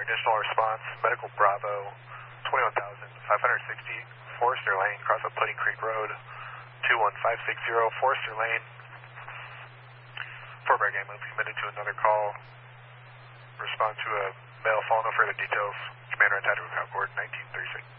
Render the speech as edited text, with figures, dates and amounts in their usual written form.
additional response, Medical Bravo, 21,560, Forester Lane, cross up Pudding Creek Road, 21560, Forester Lane. Fort Bragg ambulance committed to another call. Respond to a male phone, no further details. Commander on Tactical Concord, 1936.